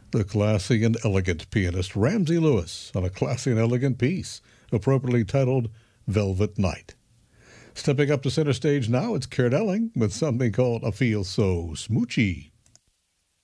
The classy and elegant pianist Ramsey Lewis on a classy and elegant piece, appropriately titled Velvet Night. Stepping up to center stage now, it's Kurt Elling with something called I Feel So Smoochy.